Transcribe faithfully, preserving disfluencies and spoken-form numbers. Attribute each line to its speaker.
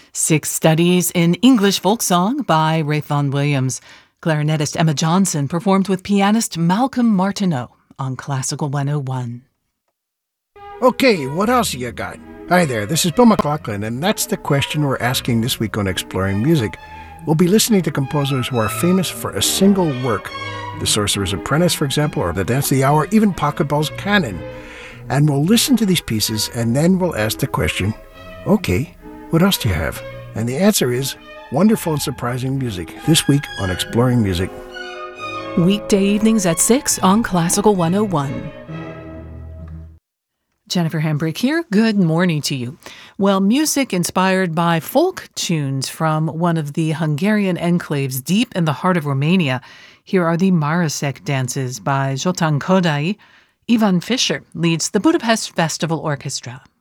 Speaker 1: Six Studies in English Folk Song by Rafe Vaughan Williams. Clarinetist Emma Johnson performed with pianist Malcolm Martineau on Classical one oh one.
Speaker 2: Okay, what else you got? Hi there, this is Bill McLaughlin, and that's the question we're asking this week on Exploring Music. We'll be listening to composers who are famous for a single work. The Sorcerer's Apprentice, for example, or The Dance of the Hour, even Pachelbel's Canon. And we'll listen to these pieces, and then we'll ask the question, okay, what else do you have? And the answer is wonderful and surprising music, this week on Exploring Music.
Speaker 1: Weekday evenings at six on Classical one oh one. Jennifer Hambrick here. Good morning to you. Well, music inspired by folk tunes from one of the Hungarian enclaves deep in the heart of Romania. Here are the Marasek dances by Zoltán Kodály. Ivan Fischer leads the Budapest Festival Orchestra.